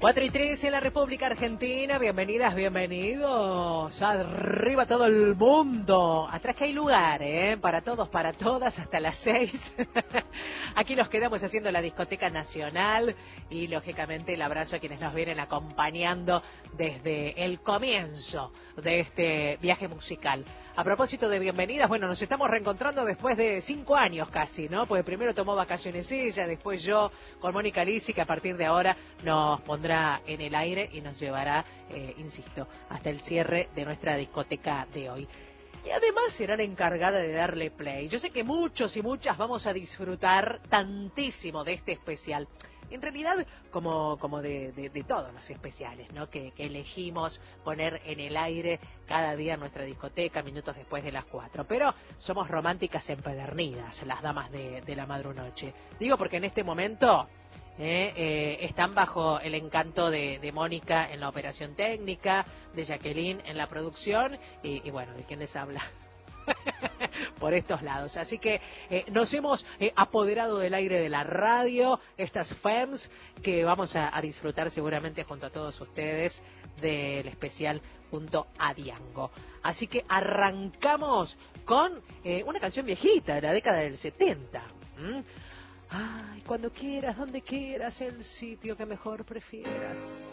4:13 en la República Argentina, bienvenidas, bienvenidos, arriba todo el mundo, atrás que hay lugar, para todos, para todas, hasta las 6, aquí nos quedamos haciendo la discoteca nacional y lógicamente el abrazo a quienes nos vienen acompañando desde el comienzo de este viaje musical. A propósito de bienvenidas, bueno, nos estamos reencontrando después de 5 años casi, ¿no? Porque primero tomó vacaciones ella, después yo con Mónica Lisi, que a partir de ahora nos pondrá en el aire y nos llevará, insisto, hasta el cierre de nuestra discoteca de hoy. Y además será la encargada de darle play. Yo sé que muchos y muchas vamos a disfrutar tantísimo de este especial. En realidad, como de todos los especiales, ¿no? Que elegimos poner en el aire cada día en nuestra discoteca, minutos después de las 4. Pero somos románticas empedernidas, las damas de la madrunoche. Digo porque en este momento están bajo el encanto de Mónica en la operación técnica, de Jacqueline en la producción y bueno, ¿de quién les habla? Por estos lados. Así que nos hemos apoderado del aire de la radio, estas FEMS, que vamos a disfrutar seguramente junto a todos ustedes del especial junto a Diango. Así que arrancamos con una canción viejita de la década del 70. Ay, cuando quieras, donde quieras, el sitio que mejor prefieras.